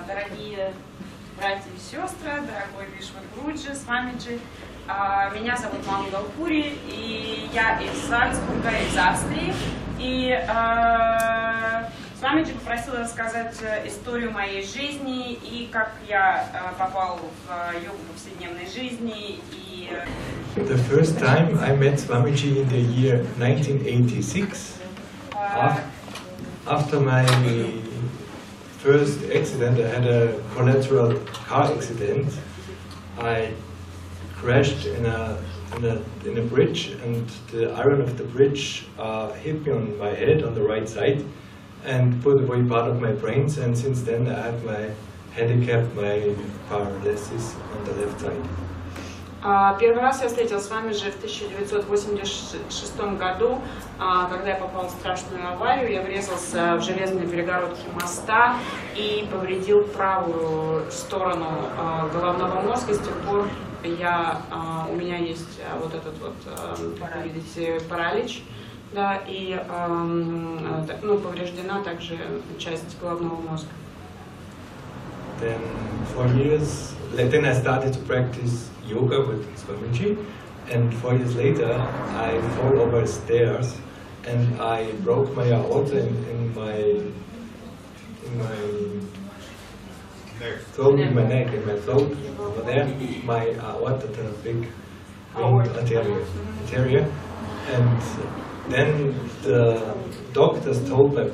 Дорогие братья и сестры, дорогой Вишват Гуруджи, Свамиджи, меня зовут Мангал Пури, и я из Сальцбурга, из Австрии. И Свамиджи попросила рассказать историю моей жизни и как я попал в йогу повседневной жизни. The first time I met Swamiji in the year 1986, after my first accident, I had a collateral car accident. I crashed in a bridge, and the iron of the bridge hit me on my head on the right side and put away part of my brains, and since then I have my handicap, my paralysis on the left side. Первый раз я встретилась с вами же в 1986 году, когда я попала в страшную аварию. Я врезался в железные перегородки моста и повредил правую сторону головного мозга. С тех пор у меня есть вот этот вот, как видите, паралич, да, и повреждена также часть головного мозга. Then 4 years, then I started to practice yoga with Swamiji, and 4 years later I fell over stairs and I broke my aorta in my throat, in my neck, in my throat over there. My aorta, the big arteria, and then the doctors told my